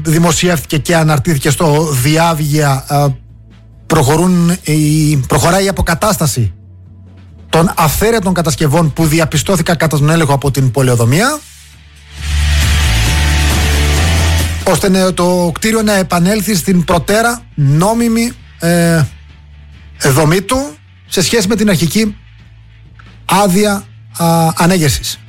δημοσιεύτηκε και αναρτήθηκε στο Διάβγεια, προχωράει η αποκατάσταση των αφαίρετων κατασκευών που διαπιστώθηκαν κατά τον έλεγχο από την πολεοδομία, ώστε το κτίριο να επανέλθει στην προτέρα νόμιμη δομή του σε σχέση με την αρχική άδεια ανέγερσης.